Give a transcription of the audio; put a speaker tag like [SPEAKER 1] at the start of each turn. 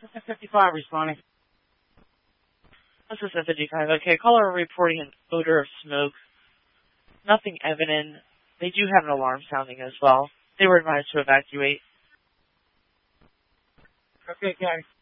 [SPEAKER 1] 55 responding.
[SPEAKER 2] This is F55. Okay, caller reporting an odor of smoke. Nothing evident. They do have an alarm sounding as well. They were advised to evacuate.
[SPEAKER 1] Okay, guys.